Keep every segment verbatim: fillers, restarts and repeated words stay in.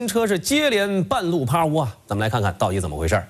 新车是接连半路趴窝啊，咱们来看看到底怎么回事儿。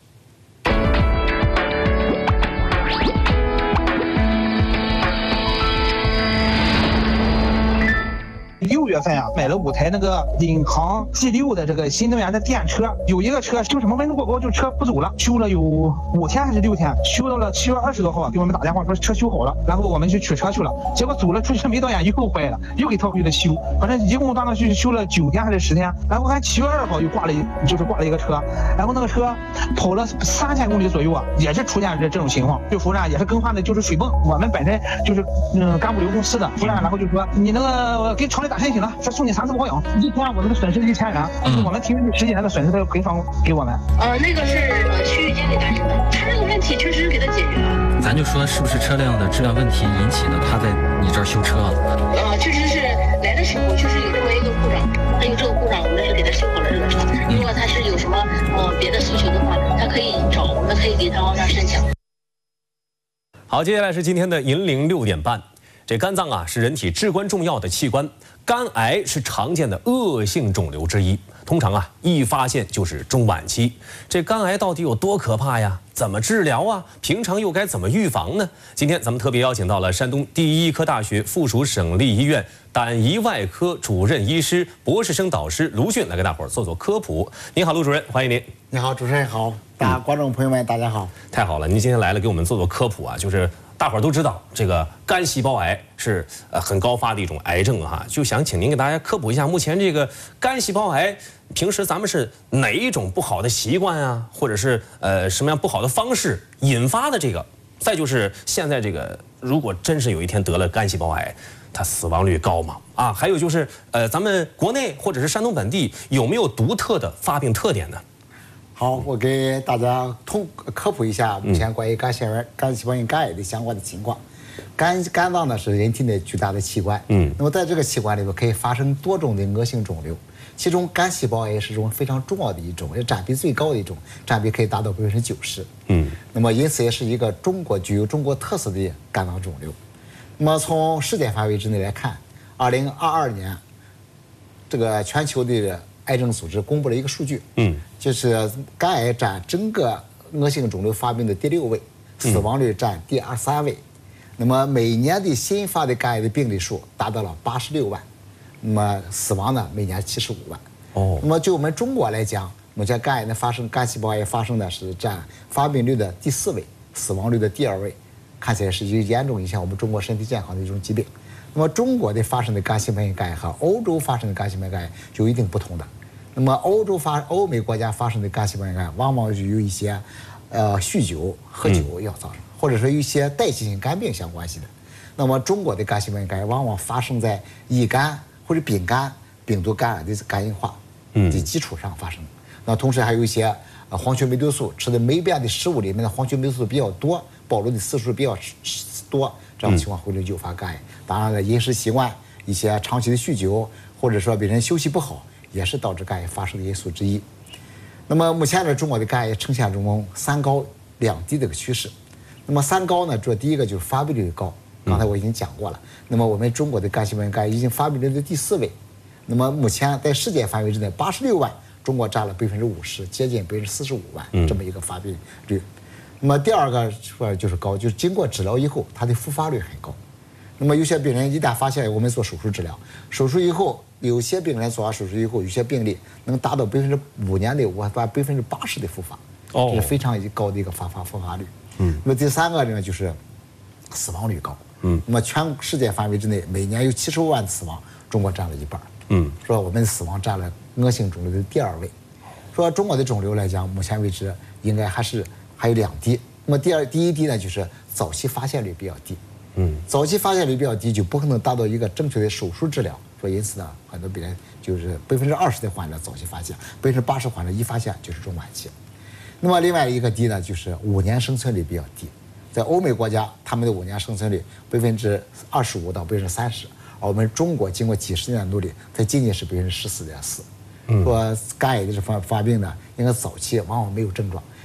六月份啊，买了五台那个领航 G 六的这个新能源的电车，有一个车就什么温度过高，就车不走了，修了有五天还是六天，修到了七月二十多号啊，给我们打电话说车修好了，然后我们去取车去了，结果走了出去没多远又坏了，又给掏回来修，反正一共当时去修了九天还是十天，然后还七月二号又挂了一就是挂了一个车，然后那个车跑了三千公里左右啊，也是出现这这种情况，就服务站也是更换的就是水泵，我们本身就是嗯干物流公司的服务站，然后就说你那个给厂里打申请了，说送你三次保养，一天我们的损失一千元，但是我们停运十几年的损失他要赔偿给我们。 呃，那个是呃区域经理担任的，他这个问题确实是给他解决了。 咱就说是不是车辆的质量问题引起的，他在你这儿修车了？ 呃，确实是来的时候确实有这么一个故障，他有这个故障，我们是给他修好了这个车。如果他是有什么呃别的诉求的话，他可以找我们，可以给他往上申请。 好，接下来是今天的银铃六点半。这肝脏啊是人体至关重要的器官，肝癌是常见的恶性肿瘤之一，通常啊一发现就是中晚期。这肝癌到底有多可怕呀？怎么治疗啊？平常又该怎么预防呢？今天咱们特别邀请到了山东第一医科大学附属省立医院胆胰外科主任医师、博士生导师卢迅来给大伙儿做做科普。您好，卢主任，欢迎您。 你好，主持人好，大家观众朋友们，大家好。 太好了，您今天来了，给我们做做科普啊，就是。 大伙儿都知道，这个肝细胞癌是呃很高发的一种癌症哈，就想请您给大家科普一下，目前这个肝细胞癌，平时咱们是哪一种不好的习惯啊，或者是呃什么样不好的方式引发的这个？再就是现在这个，如果真是有一天得了肝细胞癌，它死亡率高吗？啊，还有就是呃咱们国内或者是山东本地有没有独特的发病特点呢？ 好，我给大家通科普一下目前关于肝细胞肝细胞性肝癌的相关的情况。肝肝脏呢是人体内巨大的器官，嗯，那么在这个器官里头可以发生多种的恶性肿瘤，其中肝细胞癌是中非常重要的一种，也占比最高的一种，占比可以达到百分之九十，嗯，那么因此也是一个中国具有中国特色的肝脏肿瘤。那么从世界范围之内来看，二零二二年这个全球的 癌症组织公布了一个数据，嗯，就是肝癌占整个恶性肿瘤发病的第六位，死亡率占第二三位。那么每年的新发的肝癌的病例数达到了八十六万，那么死亡呢每年七十五万。哦，那么就我们中国来讲，目前肝癌的发生，肝细胞癌发生的是占发病率的第四位，死亡率的第二位，看起来是一个严重影响我们中国身体健康的一种疾病。那么中国的发生的肝细胞性肝癌和欧洲发生的肝细胞性肝癌就一定不同的。 那么，欧洲发欧美国家发生的肝细胞性肝癌，往往是有一些，呃，酗酒、喝酒要造成，或者说有一些代谢性肝病相关系的。那么，中国的肝细胞性肝癌往往发生在乙肝或者丙肝病毒感染的肝硬化的基础上发生。那同时还有一些呃黄曲霉毒素吃的霉变的食物里面的黄曲霉毒素比较多，暴露的次数比较多，这样的情况会诱发肝癌。当然了，饮食习惯、一些长期的酗酒，或者说别人休息不好， 也是导致肝癌发生的因素之一。那么目前呢，中国的肝癌呈现中三高两低的一个趋势。那么三高呢，主要第一个就是发病率高，刚才我已经讲过了。那么我们中国的肝细胞性肝癌已经发病率的第四位。那么目前在世界范围之内，八十六万，中国占了百分之五十，接近百分之四十五万这么一个发病率。那么第二个说就是高，就是经过治疗以后，它的复发率很高。那么有些病人一旦发现，我们做手术治疗，手术以后， 有些病人做完手术以后，有些病例能达到百分之五年的，我把百分之八十的复发，这是非常高的一个发发复发率。嗯，那么第三个呢，就是死亡率高。嗯，那么全世界范围之内，每年有七十五万死亡，中国占了一半。嗯，说我们的死亡占了恶性肿瘤的第二位。说中国的肿瘤来讲，目前为止应该还是还有两低。那么第二第一低呢，就是早期发现率比较低。嗯，早期发现率比较低，就不可能达到一个正确的手术治疗。 说因此呢，很多病人就是百分之二十的患者早期发现，百分之八十患者一发现就是中晚期。那么另外一个低呢，就是五年生存率比较低，在欧美国家，他们的五年生存率百分之二十五到百分之三十，而我们中国经过几十年的努力，才仅仅是百分之十四点四。说肝癌的这发发病呢，应该早期往往没有症状，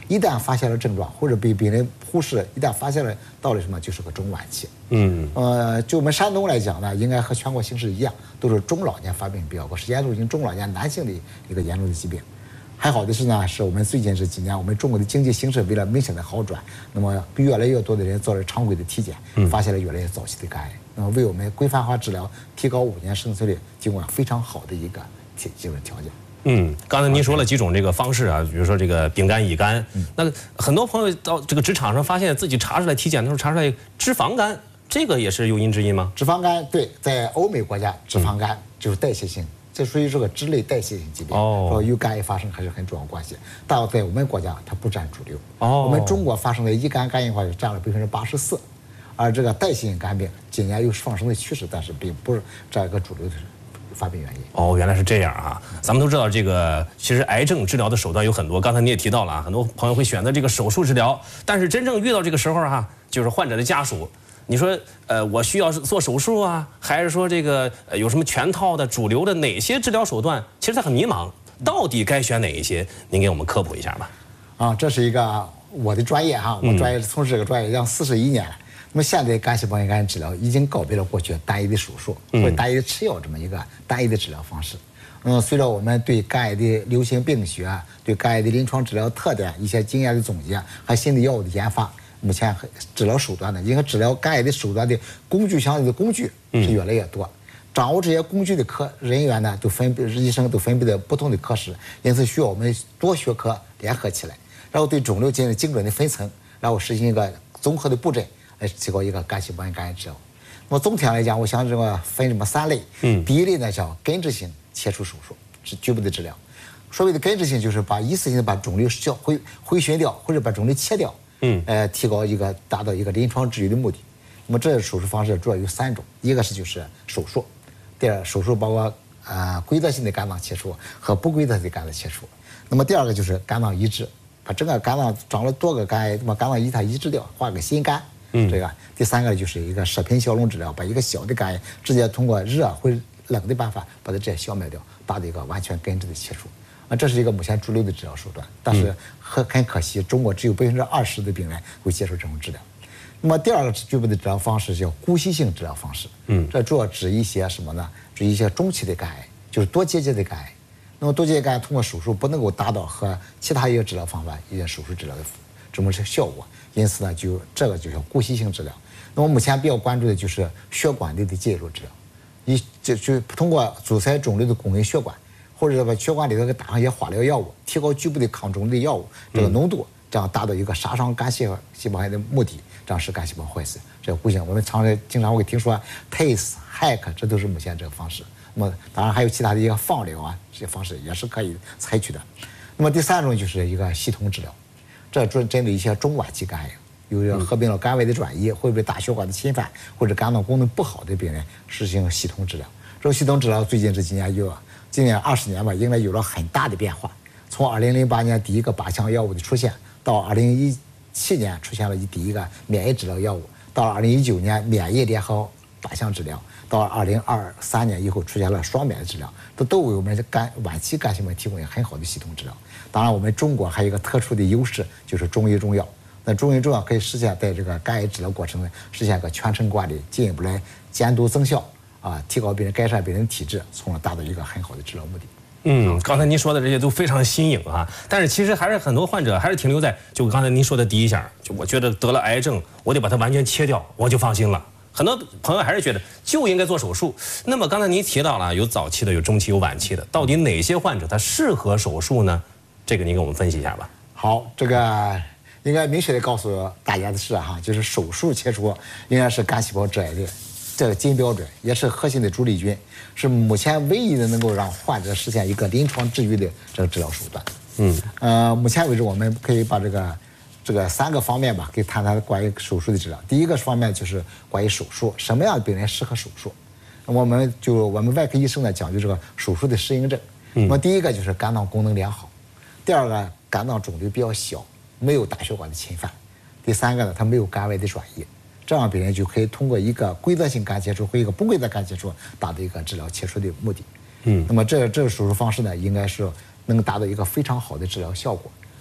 一旦发现了症状或者被病人忽视，一旦发现了到了什么就是个中晚期。嗯，呃，就我们山东来讲呢，应该和全国形势一样，都是中老年发病比较多，是严重性中老年男性的一个严重的疾病。还好的是呢，是我们最近这几年，我们中国的经济形势为了明显的好转，那么越来越多的人做了常规的体检，发现了越来越早期的肝癌，那么为我们规范化治疗、提高五年生存率提供了非常好的一个基基本条件。 嗯，刚才您说了几种这个方式啊，比如说这个丙肝、乙肝，嗯、那很多朋友到这个职场上发现自己查出来体检的时候查出来脂肪肝，这个也是诱因之一吗？ 脂肪肝对，在欧美国家，脂肪肝就是代谢性。嗯，这属于这个脂类代谢性疾病，哦，说与肝癌发生还是很重要关系。但在我们国家，它不占主流。哦，我们中国发生的乙肝肝硬化就占了百分之八十四，而这个代谢性肝病今年有上升的趋势，但是并不是这个主流的发病原因。 哦，原来是这样啊！咱们都知道，这个其实癌症治疗的手段有很多，刚才你也提到了啊，很多朋友会选择这个手术治疗，但是真正遇到这个时候哈、啊，就是患者的家属。你说，呃，我需要做手术啊，还是说这个、呃、有什么全套的主流的哪些治疗手段？其实他很迷茫，到底该选哪一些？您给我们科普一下吧。 啊，这是一个我的专业哈，我专业从事这个专业让四十一年了。那么现在干细胞性肝炎治疗已经告别了过去单一的手术或者单一的吃药这么一个单一的治疗方式。嗯，随着我们对肝癌的流行病学、对肝癌的临床治疗特点一些经验的总结和新的药物的研发。目前治疗手段呢，因为治疗肝癌的手段的工具相对的工具是越来越多，掌握这些工具的科人员呢，都分别医生都分别的不同的科室，因此需要我们多学科联合起来，然后对肿瘤进行精准的分层，然后实行一个综合的布阵，来提高一个干细胞性肝炎治疗。那么总体上来讲，我想这个分这么三类，嗯，第一类呢叫根治性切除手术，是局部的治疗。所谓的根治性就是把一次性的把肿瘤消回回旋掉，或者把肿瘤切掉。嗯，呃，提高一个达到一个临床治愈的目的。那么这手术方式主要有三种，一个是就是手术，第二手术包括呃规则性的肝脏切除和不规则的肝脏切除。那么第二个就是肝脏移植，把整个肝脏长了多个肝癌，那么肝脏移它移植掉，换个新肝。嗯，这个第三个就是一个射频消融治疗，把一个小的肝癌直接通过热或者冷的办法把它直接消灭掉，达到一个完全根治的切除。啊，这是一个目前主流的治疗手段，但是很很可惜，中国只有百分之二十的病人会接受这种治疗。那么第二个局部的治疗方式叫姑息性治疗方式，嗯，这主要指一些什么呢？指一些中期的肝癌，就是多结节的肝癌。那么多结节肝癌通过手术不能够达到和其他一个治疗方法一些手术治疗的这么效果，因此呢，就这个就叫姑息性治疗。那么目前比较关注的就是血管内的介入治疗，一就就通过阻塞肿瘤的供应血管。或者把血管里头给打上一些化疗药物，提高局部的抗肿瘤的药物这个浓度，这样达到一个杀伤肝细胞细胞癌的目的，这样使肝细胞坏死。这个不行，我们常常经常会听说 T A C E、H A C， 这都是目前这个方式。那么当然还有其他的一个放疗啊，这些方式也是可以采取的。那么第三种就是一个系统治疗，这主针对一些中晚期肝癌，有人合并了肝外的转移，或者大血管的侵犯，或者肝脏功能不好的病人实行系统治疗。这个系统治疗最近这几年有。今年二十年吧，应该有了很大的变化。从二零零八年第一个靶向药物的出现，到二零一七年出现了第一个免疫治疗药物，到二零一九年免疫联合靶向治疗，到二零二三年以后出现了双免疫治疗，这都为我们的肝晚期肝细胞提供一个很好的系统治疗。当然，我们中国还有一个特殊的优势，就是中医中药。那中医中药可以实现在这个肝癌治疗过程中实现个全程管理，进一步来监督增效。啊，提高病人、改善病人体质，从而达到一个很好的治疗目的。 嗯，刚才您说的这些都非常新颖啊，但是其实还是很多患者还是停留在就刚才您说的第一项，就我觉得得了癌症，我得把它完全切掉，我就放心了。很多朋友还是觉得就应该做手术。那么刚才您提到了有早期的、有中期、有晚期的，到底哪些患者他适合手术呢？这个您给我们分析一下吧。 好，这个应该明确的告诉大家的是哈，就是手术切除应该是肝细胞致癌的。这个金标准也是核心的主力军，是目前唯一的能够让患者实现一个临床治愈的这个治疗手段。嗯，呃，目前为止我们可以把这个这个三个方面吧，可以谈谈关于手术的治疗。第一个方面就是关于手术，什么样的病人适合手术？我们就我们外科医生呢讲究这个手术的适应症。那么第一个就是肝脏功能良好，第二个肝脏肿瘤比较小，没有大血管的侵犯，第三个呢它没有肝外的转移。这样病人就可以通过一个规则性肝切除和一个不规则肝切除达到一个治疗切除的目的。嗯，那么这这个手术方式呢，应该是能达到一个非常好的治疗效果。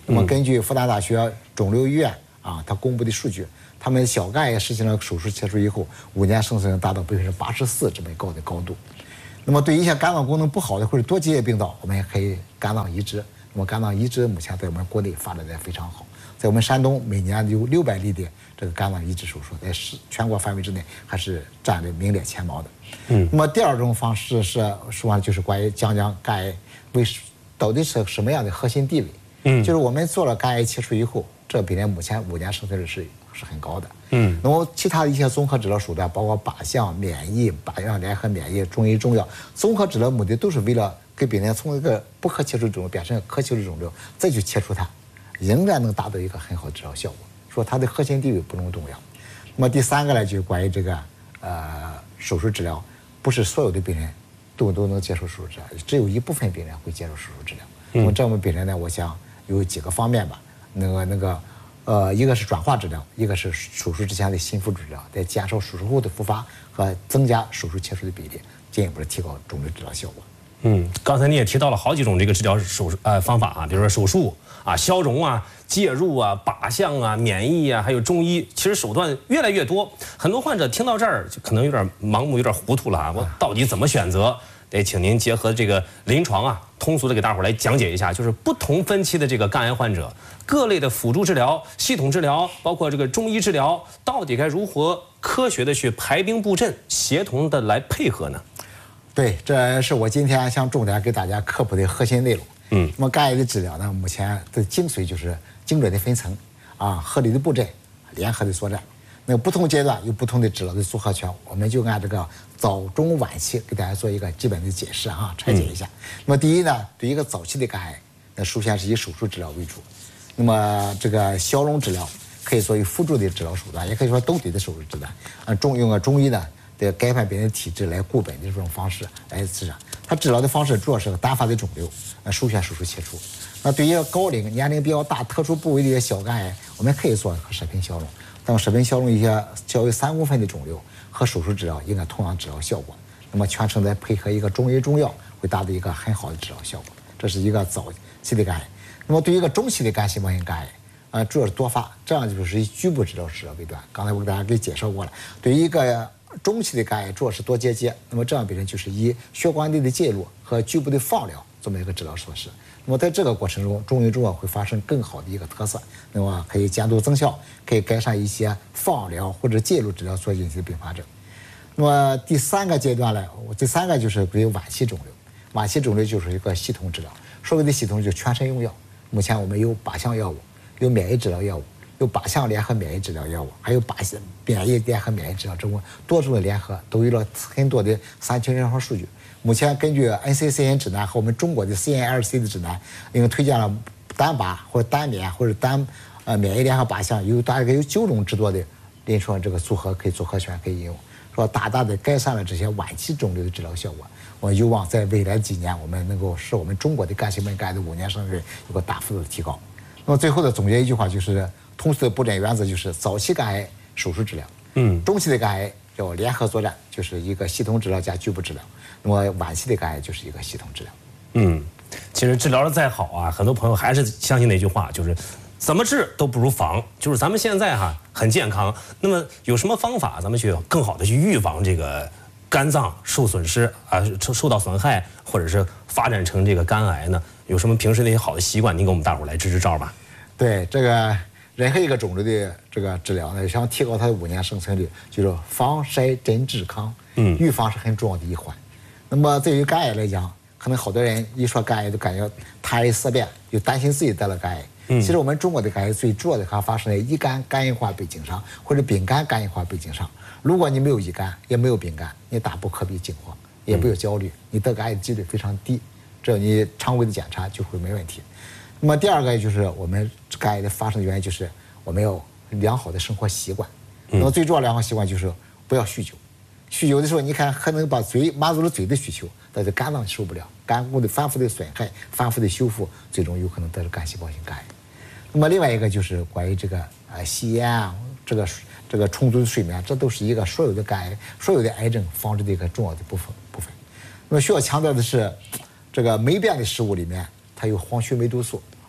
那么根据复旦大学肿瘤医院啊，它公布的数据，他们小肝癌实行了手术切除以后，五年生存率达到百分之八十四这么高的高度。那么对一些肝脏功能不好的或者多结节病灶，我们也可以肝脏移植。那么肝脏移植目前在我们国内发展的非常好，在我们山东每年有六百例的这个肝脏移植手术，在是全国范围之内还是占的名列前茅的。嗯，那么第二种方式是说就是关于讲讲肝癌为到底是什么样的核心地位。嗯，就是我们做了肝癌切除以后，这个病人目前五年生存率是是很高的。嗯，那么其他的一些综合治疗手段，包括靶向、免疫、靶向联合免疫、中医中药，综合治疗目的都是为了给病人从一个不可切除肿瘤变成可切除肿瘤，再去切除它，仍然能达到一个很好的治疗效果。说它的核心地位不能动摇。那么第三个呢，就是关于这个呃手术治疗，不是所有的病人都都能接受手术治疗，只有一部分病人会接受手术治疗。那么这种病人呢，我想有几个方面吧，那个那个。呃，一个是转化治疗，一个是手术之前的心腹治疗，在减少手术后的复发和增加手术切除的比例，进一步的提高肿瘤治疗效果。 嗯，刚才你也提到了好几种这个治疗手术呃方法啊，比如说手术啊、消融啊、介入啊、靶向啊、免疫啊，还有中医，其实手段越来越多。很多患者听到这儿就可能有点盲目、有点糊涂了啊，我到底怎么选择？得请您结合这个临床啊，通俗的给大伙来讲解一下，就是不同分期的这个肝癌患者，各类的辅助治疗、系统治疗，包括这个中医治疗，到底该如何科学的去排兵布阵，协同的来配合呢？ 对，这是我今天想重点给大家科普的核心内容。嗯，那么肝癌的治疗呢，目前的精髓就是精准的分层啊，合理的布阵，联合的作战。那不同阶段有不同的治疗的组合拳，我们就按这个早中晚期给大家做一个基本的解释啊，拆解一下。嗯、那么第一呢，对一个早期的肝癌，那首先是以手术治疗为主。那么这个消融治疗可以作为辅助的治疗手段，也可以说兜底的手术手段。啊，中用个中医呢的改变病人体质来固本的这种方式来治疗。它治疗的方式主要是单发的肿瘤，呃，首选手术切除。那对于高龄、年龄比较大、特殊部位的一些小肝癌，我们可以做射频消融。但射频消融一些较为三公分的肿瘤和手术治疗应该同样治疗效果。那么全程再配合一个中医中药，会达到一个很好的治疗效果。这是一个早期的肝癌。那么对于一个中期的肝细胞性肝癌，呃，主要是多发，这样就是以局部治疗治疗为端。刚才我给大家给介绍过了。对于一个中期的肝癌，主要是多结节，那么这样病人就是以血管内的介入和局部的放疗这么一个治疗措施。那么在这个过程中，中医中药会发生更好的一个特色，那么可以监督增效，可以改善一些放疗或者介入治疗所引起的并发症。那么第三个阶段呢，第三个就是关于晚期肿瘤，晚期肿瘤就是一个系统治疗，所谓的系统就是全身用药。目前我们有靶向药物，有免疫治疗药物，有靶向联合免疫治疗药物，还有靶向免疫联合免疫治疗，这种多种的联合都有了很多的三期临床数据。目前根据 N C C N 指南和我们中国的 C N L C 的指南，因为推荐了单靶或者单免或者单呃免疫联合靶向，有大概有九种之多的临床这个组合可以组合拳可以应用，说大大的改善了这些晚期肿瘤的治疗效果。我有望在未来几年，我们能够使我们中国的肝细胞性肝癌的五年生存率有个大幅度的提高。那么最后的总结一句话就是，通俗的布阵原则就是早期肝癌手术治疗，嗯，中期的肝癌要联合作战，就是一个系统治疗加局部治疗。那么晚期的肝癌就是一个系统治疗。 嗯，其实治疗的再好啊，很多朋友还是相信那句话，就是怎么治都不如防。就是咱们现在哈很健康，那么有什么方法咱们去更好的去预防这个肝脏受损失啊，受到损害，或者是发展成这个肝癌呢？有什么平时那些好的习惯，您给我们大伙来支支招吧。 对，这个任何一个肿瘤的这个治疗呢，想提高它的五年生存率，就是防筛诊治康。嗯，预防是很重要的一环。那么对于肝癌来讲，可能好多人一说肝癌就感觉谈而色变，就担心自己得了肝癌。嗯，其实我们中国的肝癌最主要的还发生在乙肝肝硬化背景上，或者丙肝肝硬化背景上。如果你没有乙肝，也没有丙肝，你大不可必惊慌，也不要焦虑，你得肝癌的几率非常低，只要你常规的检查就会没问题。那么第二个就是我们肝癌的发生的原因就是我们要良好的生活习惯。那么最重要的良好习惯就是不要酗酒。酗酒的时候，你看还能把嘴满足了嘴的需求，但是肝脏受不了，肝功的反复的损害、反复的修复，最终有可能得了肝细胞性肝癌。那么另外一个就是关于这个呃吸烟啊，这个这个充足的睡眠，这都是一个所有的肝癌、所有的癌症防治的一个重要的部分部分。那么需要强调的是，这个霉变的食物里面它有黄曲霉毒素，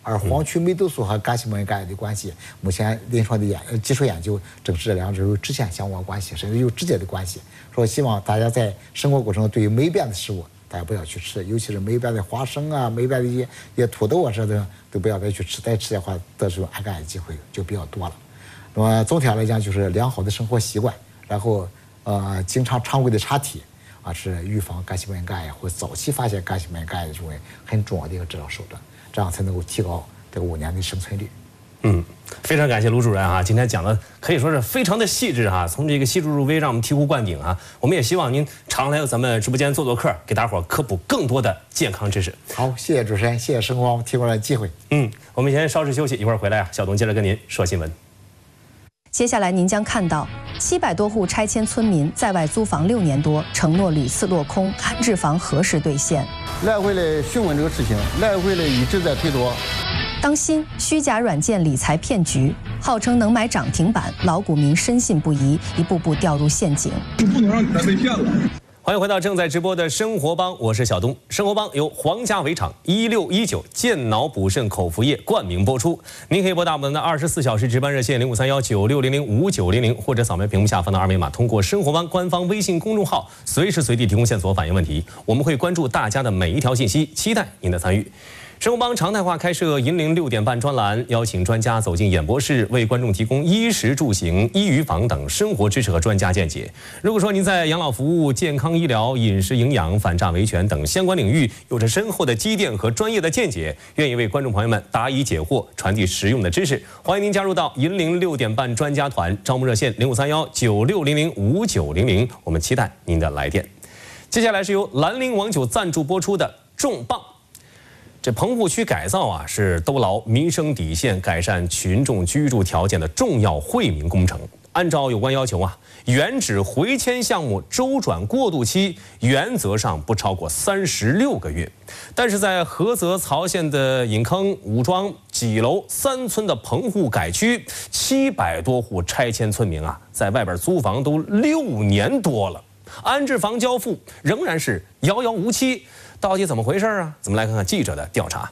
而黄曲霉毒素和肝细胞炎肝癌的关系，目前临床的研技术研究证实这两者有直线相关关系，甚至有直接的关系。说希望大家在生活过程中对于霉变的食物，大家不要去吃，尤其是霉变的花生啊、霉变的一些一些土豆啊，这的都不要再去吃，再吃的话得这种癌肝癌机会就比较多了。那么总体上来讲，就是良好的生活习惯，然后呃经常常规的查体啊，是预防肝细胞炎肝癌或早期发现肝细胞炎肝癌的这种很重要的一个治疗手段，这样才能够提高这个五年的生存率。 嗯，非常感谢卢主任啊，今天讲的可以说是非常的细致哈、啊，从这个细致入微，让我们醍醐灌顶啊。我们也希望您常来咱们直播间做做客，给大伙科普更多的健康知识。 好，谢谢主持人，谢谢生活网提供了机会。 嗯，我们先稍事休息，一会儿回来啊，小东接着跟您说新闻。 接下来您将看到七百多户拆迁村民在外租房六年多，承诺屡次落空，安置房何时兑现？ 来回的询问这个事情，来回的一直在推脱。 当心虚假软件理财骗局，号称能买涨停板，老股民深信不疑，一步步掉入陷阱。 不能让你再被骗了。 欢迎回到正在直播的生活帮，我是小东。生活帮由皇家围场一六一九健脑补肾口服液冠名播出。您可以拨打我们的二十四小时值班热线零五三幺九六零零五九零零，或者扫描屏幕下方的二维码，通过生活帮官方微信公众号，随时随地提供线索，反映问题。我们会关注大家的每一条信息，期待您的参与。生活帮常态化开设银铃六点半专栏，邀请专家走进演播室，为观众提供衣食住行、医预防等生活知识和专家见解。如果说您在养老服务、健康医疗、饮食营养、反诈维权等相关领域有着深厚的积淀和专业的见解，愿意为观众朋友们答疑解惑、传递实用的知识，欢迎您加入到银铃六点半专家团，招募热线零五三幺九六零零五九零零，我们期待您的来电。接下来是由兰陵王酒赞助播出的重磅。这棚户区改造啊，是兜牢民生底线、改善群众居住条件的重要惠民工程。按照有关要求啊，原址回迁项目周转过渡期原则上不超过三十六个月，但是在菏泽曹县的引坑、武庄、几楼三村的棚户改区，七百多户拆迁村民啊，在外边租房都六年多了，安置房交付仍然是遥遥无期。到底怎么回事啊？咱们来看看记者的调查。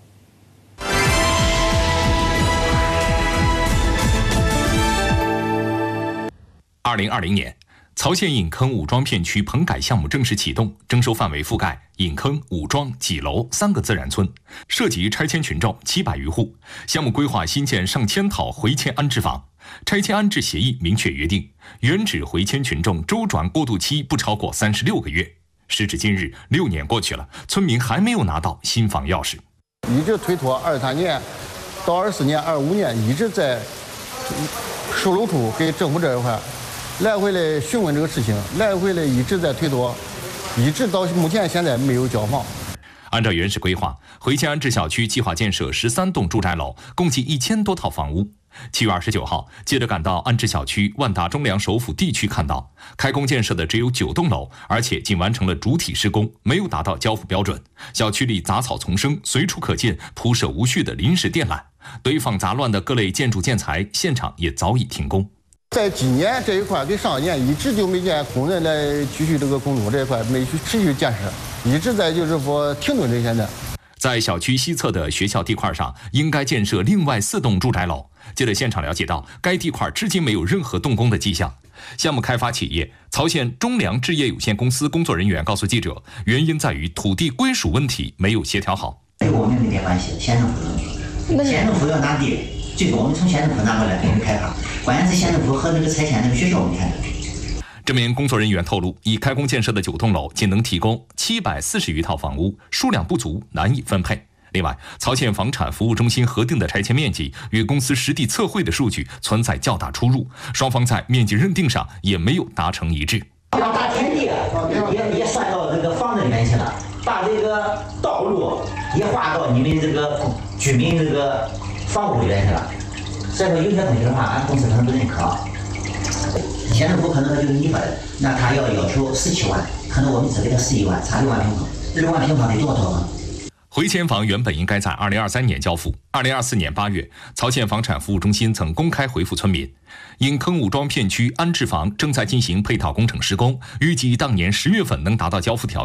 二零二零年，曹县引坑武庄片区棚改项目正式启动，征收范围覆盖引坑、武庄、几楼三个自然村，涉及拆迁群众七百余户。项目规划新建上千套回迁安置房，拆迁安置协议明确约定，原址回迁群众周转过渡期不超过三十六个月。时至今日，六年过去了，村民还没有拿到新房钥匙， 一直推脱二三年到二四年、二五年，一直在收楼处给政府这一块来回的询问这个事情，来回的一直在推脱，一直到目前现在没有交房。 按照原始规划，回迁安置小区计划建设十三栋住宅楼，共计一千多套房屋。七月二十九号，记者赶到安置小区万达中粮首府 D 区，看到开工建设的只有九栋楼，而且仅完成了主体施工，没有达到交付标准。小区里杂草丛生，随处可见铺设无序的临时电缆，堆放杂乱的各类建筑建材，现场也早已停工。 在今年这一块跟上一年一直就没见工人来继续这个工作，这一块没去持续建设，一直在就是说停顿这现在。 在小区西侧的学校地块上，应该建设另外四栋住宅楼。记者现场了解到，该地块至今没有任何动工的迹象。项目开发企业曹县中粮置业有限公司工作人员告诉记者，原因在于土地归属问题没有协调好。 这个我们没点关系，县政府的问题。县政府要拿地，最多我们从县政府拿过来给你开发，关键是县政府和那个拆迁那个学校没谈。 这名工作人员透露，已开工建设的九栋楼仅能提供七百四十余套房屋，数量不足，难以分配。另外，曹县房产服务中心核定的拆迁面积与公司实地测绘的数据存在较大出入，双方在面积认定上也没有达成一致。 要把田地也也算到这个房子里面去了，把这个道路也划到你们这个居民这个房屋里面去了。所以说有些东西的话，俺公司可能不认可。县政府可能他就是拟合的，那他要要求十七万，可能我们只给他十一万，差六万平方，六万平方得多少套房？ 回迁房原本应该在二零二三年交付。二零二四年八月，曹县房产服务中心曾公开回复村民，引坑武庄片区安置房正在进行配套工程施工，预计当年十月份能达到交付条件。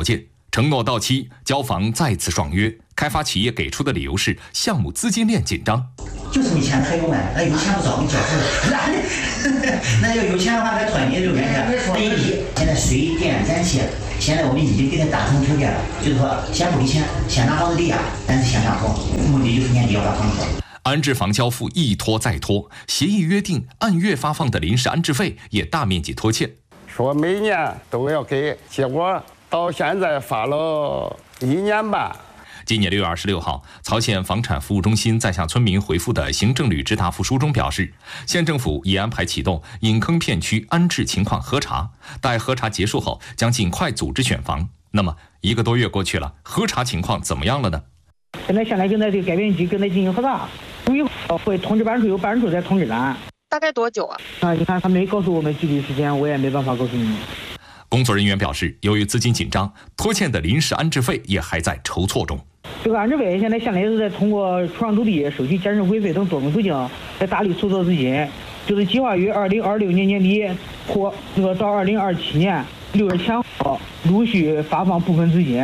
承诺到期，交房再次爽约。开发企业给出的理由是项目资金链紧张。 就是没钱开工呗，那有钱不早给缴出来，那要有钱的话，该团结就完事。那一笔现在水电燃气，现在我们已经给他达成条件了，就是说先不给钱，先拿房子抵押，但是先上头，目的就是年底要把房子。 安置房交付一拖再拖，协议约定按月发放的临时安置费也大面积拖欠。 说每年都要给，结果到现在发了一年半。 今年六月二十六号，曹县房产服务中心在向村民回复的行政履职答复书中表示，县政府已安排启动引坑片区安置情况核查，待核查结束后，将尽快组织选房。那么一个多月过去了，核查情况怎么样了呢？ 现在现在跟那这个改编局跟他进行核查，以后会通知办事处，有办事处再通知咱。 大概多久啊？ 啊，你看他没告诉我们具体时间，我也没办法告诉你。 工作人员表示，由于资金紧张，拖欠的临时安置费也还在筹措中。 这个安置费现在县里是在通过出让土地、收取减值会费等多种途径，在大力筹措资金，就是计划于二零二六年年底或那个到二零二七年六月前后陆续发放部分资金。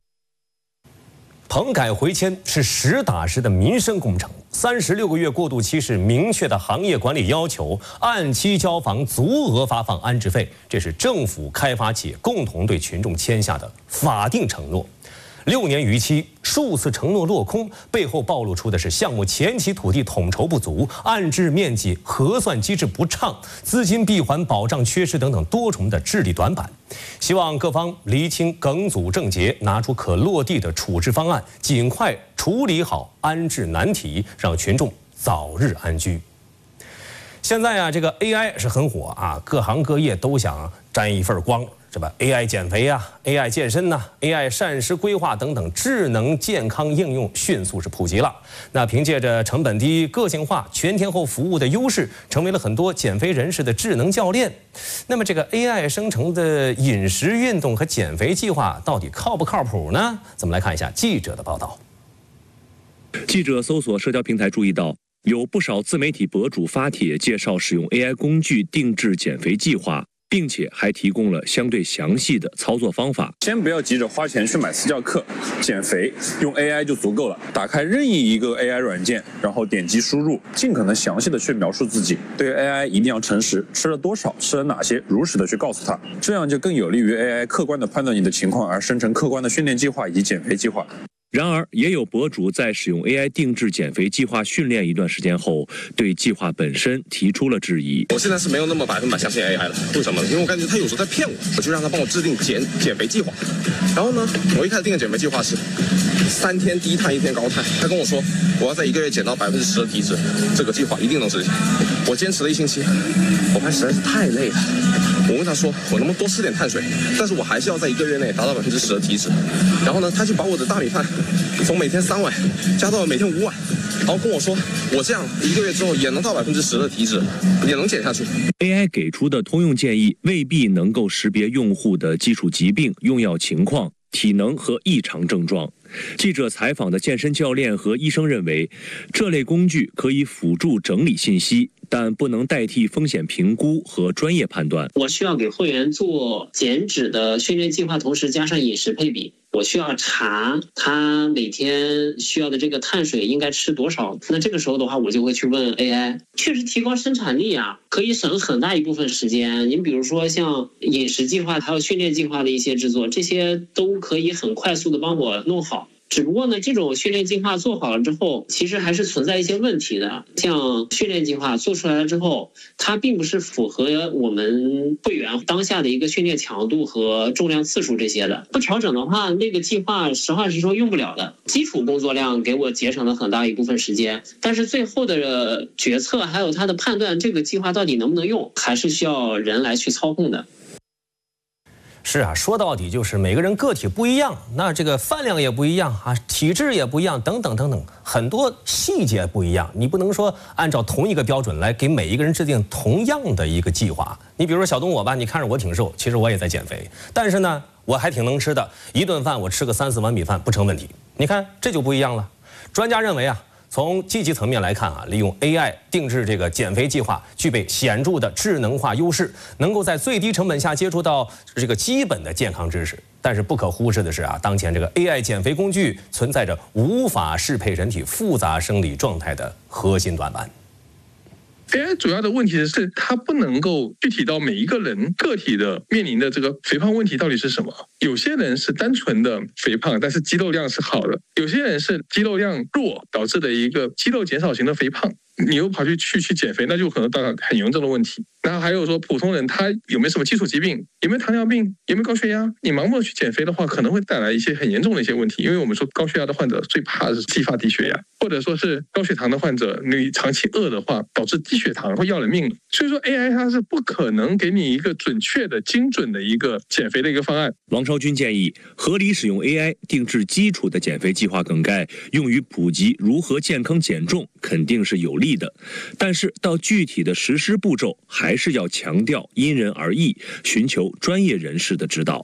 棚改回迁是实打实的民生工程，三十六个月过渡期是明确的行业管理要求，按期交房，足额发放安置费，这是政府、开发企业共同对群众签下的法定承诺。六年逾期，数次承诺落空，背后暴露出的是项目前期土地统筹不足、安置面积核算机制不畅、资金闭环保障缺失等等多重的治理短板。希望各方厘清梗阻症结，拿出可落地的处置方案，尽快处理好安置难题，让群众早日安居。现在啊，这个 A I 是很火啊，各行各业都想沾一份光。是吧 ？A I 减肥啊 ，A I 健身呐、啊、，A I 膳食规划等等智能健康应用迅速是普及了。那凭借着成本低、个性化、全天候服务的优势，成为了很多减肥人士的智能教练。那么这个 A I 生成的饮食、运动和减肥计划到底靠不靠谱呢？咱们来看一下记者的报道。 记者搜索社交平台注意到，有不少自媒体博主发帖介绍使用 A I 工具定制减肥计划。并且还提供了相对详细的操作方法。 先不要急着花钱去买私教课，减肥用 A I 就足够了。打开任意一个 A I 软件，然后点击输入，尽可能详细的去描述自己。对 A I 一定要诚实，吃了多少，吃了哪些，如实的去告诉他，这样就更有利于 A I 客观的判断你的情况，而生成客观的训练计划以及减肥计划。 然而，也有博主在使用 A I 定制减肥计划训练一段时间后，对计划本身提出了质疑。 我现在是没有那么百分百相信 A I 了，为什么？因为我感觉他有时候在骗我，我就让他帮我制定减减肥计划。然后呢，我一开始定的减肥计划是三天低碳一天高碳，他跟我说我要在一个月减到百分之十的体脂，这个计划一定能执行。我坚持了一星期，我发现实在是太累了。我问他说我能不能多吃点碳水，但是我还是要在一个月内达到百分之十的体脂。然后呢，他就把我的大米饭从每天三碗加到了每天五碗，然后跟我说我这样一个月之后也能到百分之十的体脂，也能减下去。 A I 给出的通用建议未必能够识别用户的基础疾病、用药情况、体能和异常症状。记者采访的健身教练和医生认为，这类工具可以辅助整理信息，但不能代替风险评估和专业判断。 我需要给会员做减脂的训练计划，同时加上饮食配比。我需要查他每天需要的这个碳水应该吃多少。那这个时候的话，我就会去问 A I， 确实提高生产力啊，可以省很大一部分时间。你比如说像饮食计划还有训练计划的一些制作，这些都可以很快速的帮我弄好。只不过呢，这种训练计划做好了之后，其实还是存在一些问题的。像训练计划做出来了之后，它并不是符合我们会员当下的一个训练强度和重量次数这些的。不调整的话，那个计划实话实说用不了的。基础工作量给我节省了很大一部分时间，但是最后的决策还有它的判断，这个计划到底能不能用，还是需要人来去操控的。 是啊，说到底就是每个人个体不一样，那这个饭量也不一样啊，体质也不一样，等等等等，很多细节不一样，你不能说按照同一个标准来给每一个人制定同样的一个计划。你比如说小东我吧，你看着我挺瘦，其实我也在减肥，但是呢，我还挺能吃的，一顿饭我吃个三四碗米饭不成问题。你看这就不一样了。专家认为啊， 从积极层面来看啊，利用 A I 定制这个减肥计划，具备显著的智能化优势，能够在最低成本下接触到这个基本的健康知识。但是不可忽视的是啊，当前这个 A I 减肥工具存在着无法适配人体复杂生理状态的核心短板。 A I 主要的问题是它不能够具体到每一个人个体的面临的这个肥胖问题到底是什么。有些人是单纯的肥胖，但是肌肉量是好的；有些人是肌肉量弱导致的一个肌肉减少型的肥胖。你又跑去去去减肥，那就可能到很严重的问题。然后还有说，普通人他有没有什么基础疾病，有没有糖尿病，有没有高血压？你盲目的去减肥的话，可能会带来一些很严重的一些问题。因为我们说高血压的患者最怕的是继发低血压，或者说是高血糖的患者，你长期饿的话，导致低血糖会要人命的。所以说 A I 它是不可能给你一个准确的、精准的一个减肥的一个方案。 王超军建议，合理使用 A I 定制基础的减肥计划梗概，用于普及如何健康减重，肯定是有利的。但是到具体的实施步骤，还是要强调因人而异，寻求专业人士的指导。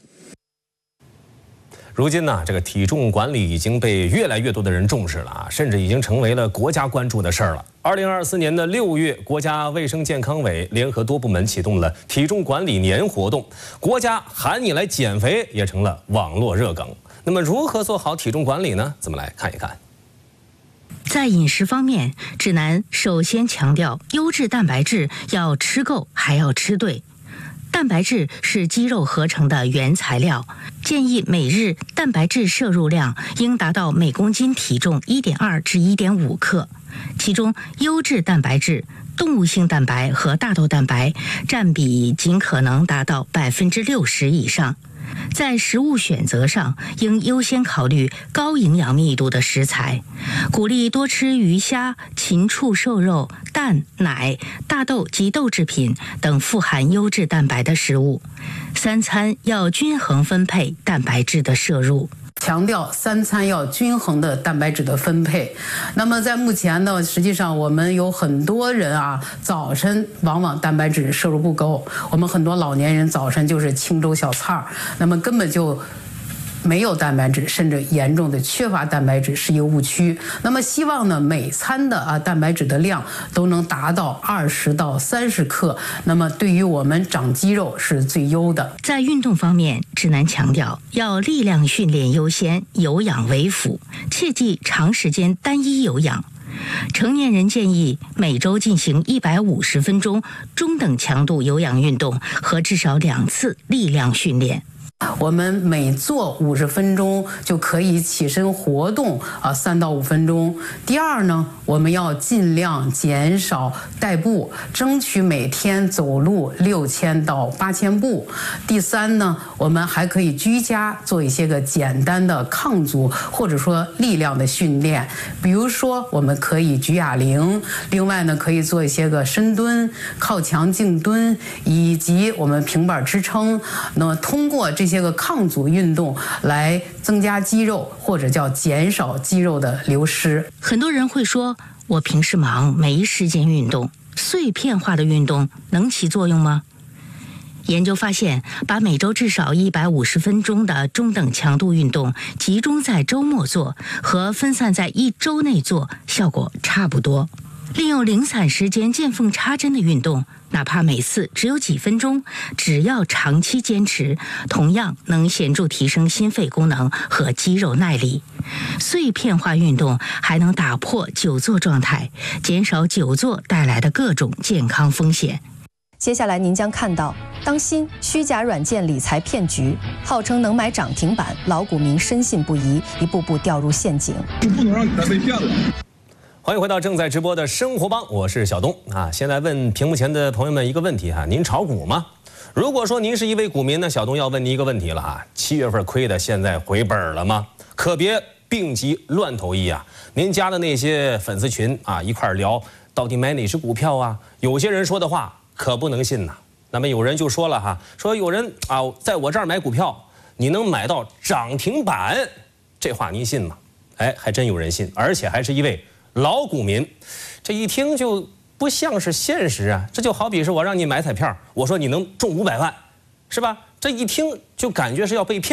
如今呢，这个体重管理已经被越来越多的人重视了啊，甚至已经成为了国家关注的事儿了。二零二四年的六月，国家卫生健康委联合多部门启动了体重管理年活动，国家喊你来减肥也成了网络热梗。那么如何做好体重管理呢？咱们来看一看。 在饮食方面，指南首先强调优质蛋白质要吃够，还要吃对。蛋白质是肌肉合成的原材料，建议每日蛋白质摄入量应达到每公斤体重 一点二 至 一点五 克，其中优质蛋白质、动物性蛋白和大豆蛋白占比尽可能达到百分之六十以上。在食物选择上，应优先考虑高营养密度的食材，鼓励多吃鱼虾、禽畜瘦肉、蛋、奶、大豆及豆制品等富含优质蛋白的食物。三餐要均衡分配蛋白质的摄入。 强调三餐要均衡的蛋白质的分配。那么在目前呢，实际上我们有很多人啊，早晨往往蛋白质摄入不够。我们很多老年人早晨就是清粥小菜儿，那么根本就没有蛋白质，甚至严重的缺乏蛋白质是一个误区。那么希望呢，每餐的啊蛋白质的量都能达到二十到三十克，那么对于我们长肌肉是最优的。 在运动方面，指南强调要力量训练优先，有氧为辅，切忌长时间单一有氧。成年人建议每周进行一百五十分钟中等强度有氧运动和至少两次力量训练。 我们每做五十分钟就可以起身活动啊，三到五分钟。第二呢，我们要尽量减少代步，争取每天走路六千到八千步。第三呢，我们还可以居家做一些个简单的抗阻或者说力量的训练，比如说我们可以举哑铃，另外呢可以做一些个深蹲、靠墙静蹲以及我们平板支撑。那么通过这这些个抗阻运动来增加肌肉，或者叫减少肌肉的流失。 很多人会说，我平时忙没时间运动，碎片化的运动能起作用吗？研究发现，把每周至少一百五十分钟的中等强度运动集中在周末做，和分散在一周内做效果差不多。利用零散时间见缝插针的运动，哪怕每次只有几分钟，只要长期坚持，同样能显著提升心肺功能和肌肉耐力。碎片化运动还能打破久坐状态，减少久坐带来的各种健康风险。 接下来您将看到，当心虚假软件理财骗局，号称能买涨停板，老股民深信不疑，一步步掉入陷阱。 就不能让你再被骗了。 欢迎回到正在直播的生活帮，我是小东啊。先来问屏幕前的朋友们一个问题哈，您炒股吗？如果说您是一位股民呢，小东要问您一个问题了哈，七月份亏的现在回本了吗？可别病急乱投医啊！您加的那些粉丝群啊，一块聊到底买哪只股票啊？有些人说的话可不能信呐。那么有人就说了哈，说有人啊在我这儿买股票，你能买到涨停板，这话您信吗？哎，还真有人信，而且还是一位老股民。这一听就不像是现实啊！这就好比是我让你买彩票，我说你能中五百万，是吧？这一听就感觉是要被骗。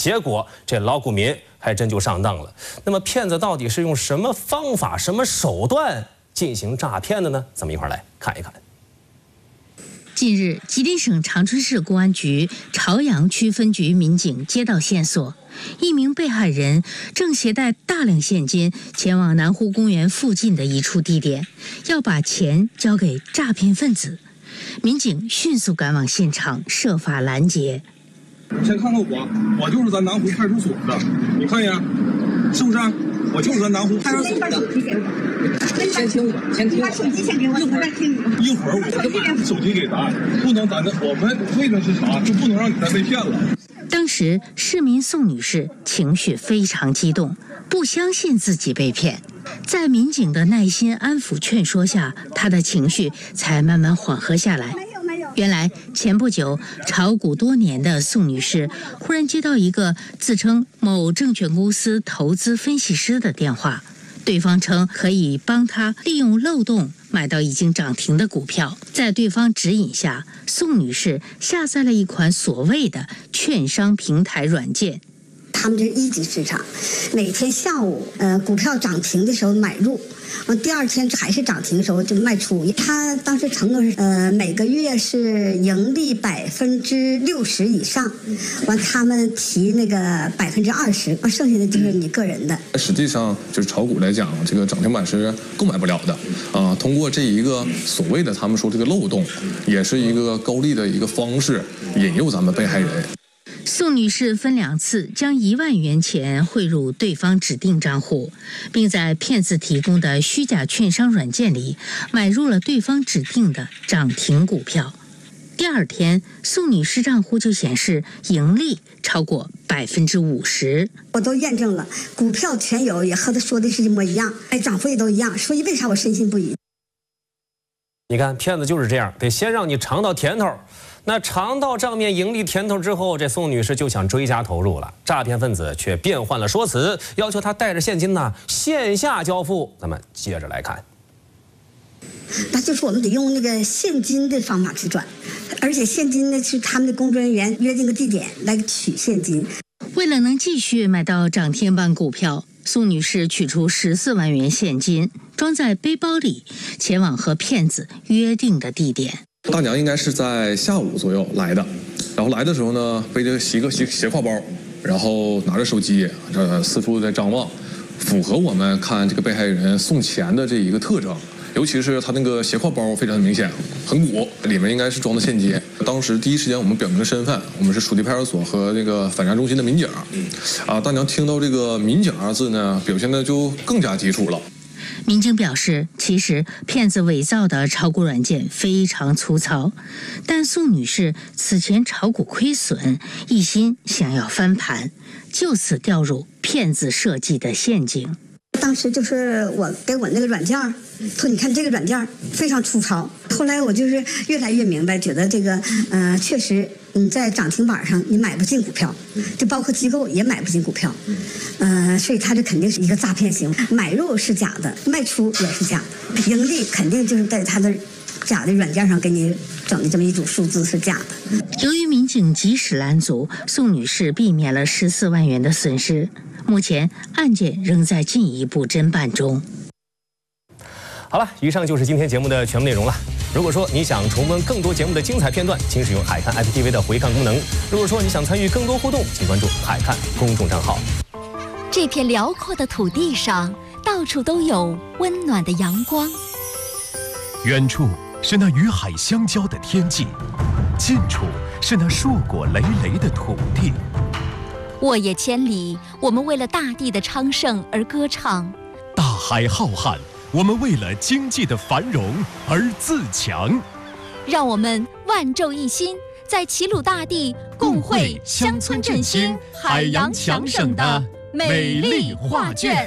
结果这老股民还真就上当了。那么骗子到底是用什么方法、什么手段进行诈骗的呢？咱们一块儿来看一看。 近日，吉林省长春市公安局朝阳区分局民警接到线索，一名被害人正携带大量现金前往南湖公园附近的一处地点，要把钱交给诈骗分子。民警迅速赶往现场，设法拦截。 先看看我，我就是咱南湖派出所的，你看一眼，是不是？我就是咱南湖派出所的。先听我，先听我。把手机先给我，一会儿再听你。一会儿我就把手机给咱，不能咱的，我们为的是啥？就不能让你再被骗了。 当时，市民宋女士情绪非常激动，不相信自己被骗。在民警的耐心安抚劝说下，她的情绪才慢慢缓和下来。原来前不久炒股多年的宋女士忽然接到一个自称某证券公司投资分析师的电话，对方称可以帮她利用漏洞买到已经涨停的股票。在对方指引下，宋女士下载了一款所谓的券商平台软件。 他们这是一级市场，每天下午呃股票涨停的时候买入，完第二天还是涨停的时候就卖出。他当时承诺是呃每个月是盈利百分之六十以上，完他们提那个百分之二十，完剩下的就是你个人的。 实际上就是炒股来讲，这个涨停板是购买不了的啊。通过这一个所谓的他们说这个漏洞，也是一个高利的一个方式，引诱咱们被害人。 宋女士分两次将一万元钱汇入对方指定账户，并在骗子提供的虚假券商软件里买入了对方指定的涨停股票。第二天，宋女士账户就显示盈利超过百分之五十。 我都验证了，股票全有，也和他说的是一模一样，哎，涨幅也都一样，所以为啥我深信不疑？ 你看，骗子就是这样，得先让你尝到甜头。那尝到账面盈利甜头之后，这宋女士就想追加投入了。诈骗分子却变换了说辞，要求她带着现金呢线下交付。咱们接着来看， 那就是我们得用那个现金的方法去转，而且现金呢是他们的工作人员约定个地点来取现金。 为了能继续买到涨停板股票，宋女士取出十四万元现金，装在背包里，前往和骗子约定的地点。 大娘应该是在下午左右来的，然后来的时候呢，背着一个斜斜挎包，然后拿着手机，呃，四处在张望，符合我们看这个被害人送钱的这一个特征。尤其是他那个斜挎包非常明显，很鼓，里面应该是装的现金。当时第一时间我们表明身份，我们是属地派出所和那个反诈中心的民警。啊，大娘听到这个民警二字呢，表现的就更加基础了。 民警表示，其实骗子伪造的炒股软件非常粗糙，但宋女士此前炒股亏损，一心想要翻盘，就此掉入骗子设计的陷阱。 当时就是我给我那个软件说你看这个软件非常粗糙。后来我就是越来越明白，觉得这个呃确实你在涨停板上你买不进股票，就包括机构也买不进股票，呃，所以它这肯定是一个诈骗行为。买入是假的，卖出也是假的，盈利肯定就是在它的假的软件上给你整的这么一组数字是假的。 由于民警及时拦阻，宋女士避免了十四万元的损失。目前案件仍在进一步侦办中。 好了，以上就是今天节目的全部内容了。如果说你想重温更多节目的精彩片段，请使用海看 I P T V 的回看功能。如果说你想参与更多互动，请关注海看公众账号。 这片辽阔的土地上，到处都有温暖的阳光。 远处是那与海相交的天际，近处是那硕果累累的土地。 沃野千里，我们为了大地的昌盛而歌唱； 大海浩瀚，我们为了经济的繁荣而自强。 让我们万众一心，在齐鲁大地共绘乡村振兴、海洋强省的美丽画卷。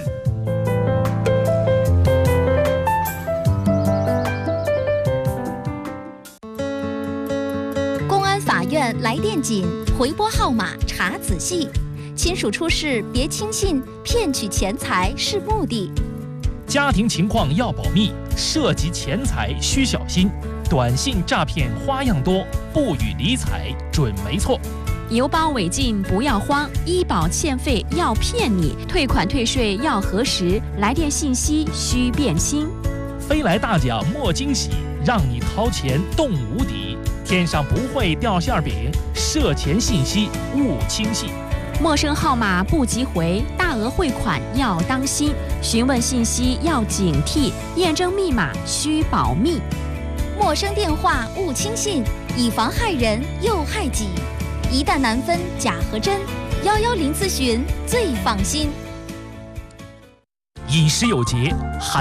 公安法院来电紧，回拨号码查仔细。亲属出事别轻信，骗取钱财是目的。 家庭情况要保密，涉及钱财需小心。短信诈骗花样多，不予理睬准没错。 邮包违禁不要慌，医保欠费要骗你，退款退税要核实，来电信息需辨清。 飞来大奖莫惊喜，让你掏钱动无敌，天上不会掉馅饼，涉钱信息勿轻信。 陌生号码不急回，大额汇款要当心，询问信息要警惕，验证密码需保密。 陌生电话勿轻信，以防害人又害己。一旦难分假和真，幺幺零咨询最放心。 饮食有节，含